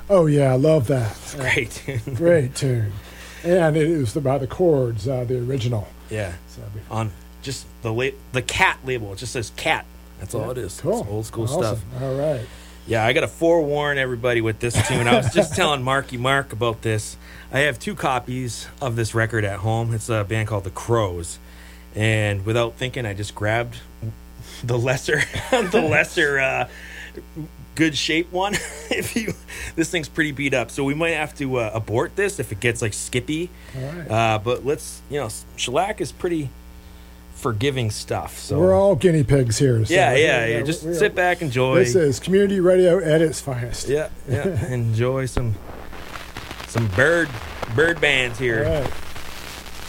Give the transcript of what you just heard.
Oh, yeah, I love that. Great tune. Great tune. And it was by the Chords, the original. Yeah. So, On just the Cat label. It just says Cat. That's all it is. Cool. It's old school Awesome. stuff. All right. Yeah, I got to forewarn everybody with this tune. I was just telling Marky Mark about this. I have 2 copies of this record at home. It's a band called The Crows. And without thinking, I just grabbed the lesser good shape one. This thing's pretty beat up, so we might have to abort this if it gets like skippy. All right. But let's, shellac is pretty forgiving stuff. So we're all guinea pigs here. So yeah. Just sit back, enjoy. This is community radio at its finest. Yeah. Enjoy some bird bands here. All right.